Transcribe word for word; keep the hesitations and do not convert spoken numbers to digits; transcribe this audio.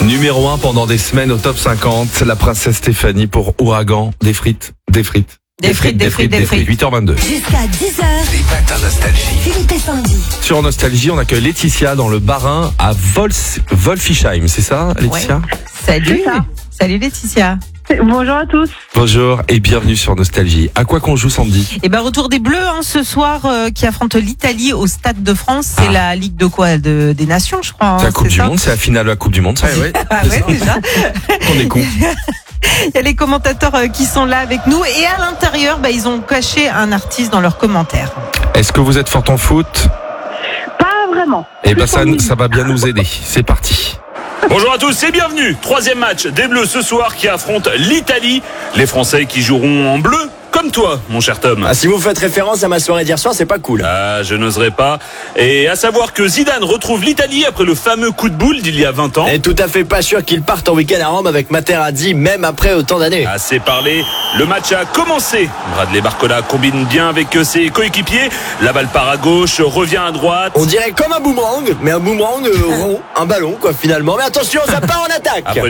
Numéro un pendant des semaines au top cinquante, la princesse Stéphanie pour Ouragan. Des frites, des frites. Des frites, des frites, des frites. huit heures vingt-deux. Jusqu'à dix heures. Les matins nostalgie. Philippe et Sandy. Sur Nostalgie, on accueille Laetitia dans le Bas-Rhin à Vols- Wolfisheim, c'est ça, Laetitia? Salut. C'est ça. Salut Laetitia. Bonjour à tous. Bonjour et bienvenue sur Nostalgie. À quoi qu'on joue samedi? Et ben retour des Bleus hein, ce soir euh, qui affrontent l'Italie au Stade de France. C'est Ah. la Ligue de quoi de, Des Nations, je crois. hein, C'est la Coupe c'est du ça Monde, c'est la finale de la Coupe du Monde, ça, ouais. Ah ouais, déjà. On est con. Il y a les commentateurs euh, qui sont là avec nous et à l'intérieur, bah, ils ont caché un artiste dans leurs commentaires. Est-ce que vous êtes fort en foot? Pas vraiment. Eh ben ça, ça va bien nous aider. C'est parti. Bonjour à tous et bienvenue. Troisième match des Bleus ce soir qui affrontent l'Italie. Les Français qui joueront en bleu, comme toi, mon cher Tom. Ah, si vous faites référence à ma soirée d'hier soir, c'est pas cool. Ah, je n'oserais pas. Et à savoir que Zidane retrouve l'Italie après le fameux coup de boule d'il y a vingt ans. Et tout à fait pas sûr qu'il parte en week-end à Rome avec Materazzi, même après autant d'années. Assez parlé, le match a commencé. Bradley Barcola combine bien avec ses coéquipiers. La balle part à gauche, revient à droite. On dirait comme un boomerang, mais un boomerang euh, rond, un ballon quoi finalement. Mais attention, ça part en attaque. Après